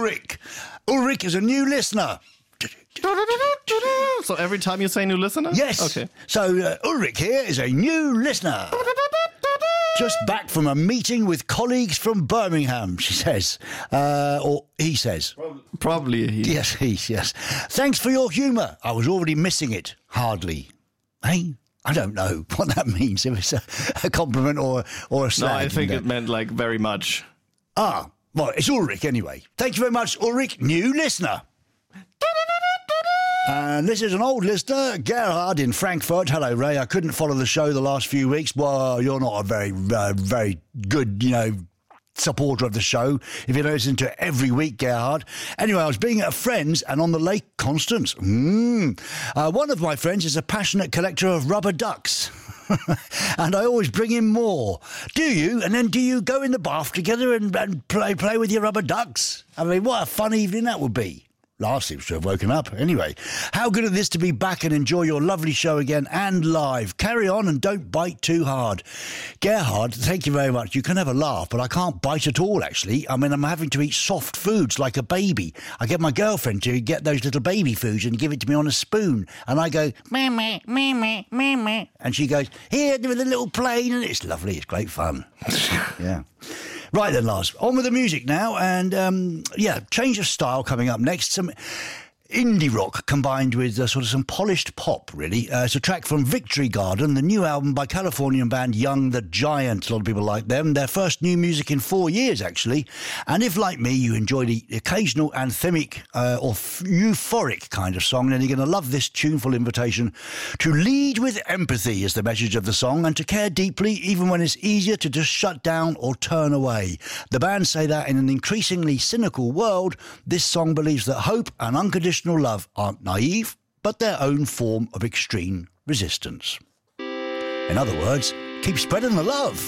Ulrich. Ulrich is a new listener. So every time you say new listener? Yes. Okay. So Ulrich here is a new listener. Just back from a meeting with colleagues from Birmingham, she says. Or he says. Probably he. Yes. Thanks for your humour. I was already missing it. Hardly. Hey? I don't know what that means, if it's a compliment or a slag. No, I think it meant like very much. Ah, well, it's Ulrich anyway. Thank you very much, Ulrich, new listener. And this is an old listener, Gerhard in Frankfurt. Hello, Ray. I couldn't follow the show the last few weeks. Well, you're not a very, very good, supporter of the show if you don't listen to it every week, Gerhard. Anyway, I was being at a friend's and on the Lake Constance. One of my friends is a passionate collector of rubber ducks. And I always bring him more. Do you? And then do you go in the bath together and play with your rubber ducks? I mean, what a fun evening that would be. Last seems to have woken up. Anyway, how good is this to be back and enjoy your lovely show again and live. Carry on and don't bite too hard. Gerhard, thank you very much. You can have a laugh, but I can't bite at all, actually. I mean, I'm having to eat soft foods like a baby. I get my girlfriend to get those little baby foods and give it to me on a spoon. And I go, meh, meh, meh, meh, meh, meh. And she goes, here, with a little plane. And it's lovely. It's great fun. Yeah. Right then, Lars, on with the music now, and change of style coming up next. Some indie rock combined with sort of some polished pop, really. It's a track from Victory Garden, the new album by Californian band Young the Giant. A lot of people like them. Their first new music in 4 years, actually. And if, like me, you enjoy the occasional anthemic or euphoric kind of song, then you're going to love this tuneful invitation to lead with empathy is the message of the song, and to care deeply even when it's easier to just shut down or turn away. The band say that in an increasingly cynical world, this song believes that hope and unconditional love aren't naive, but their own form of extreme resistance. In other words, keep spreading the love.